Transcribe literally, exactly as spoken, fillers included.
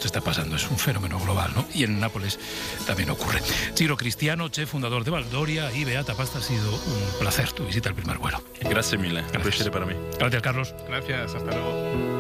está pasando, es un fenómeno global, ¿no? Y en Nápoles también ocurre. Ciro Cristiano, chef fundador de Valdoria y Beata Pasta, ha sido un placer tu visita al Primer Vuelo. Grazie mille, è un piacere per me. Gracias, Carlos. Gracias, hasta luego.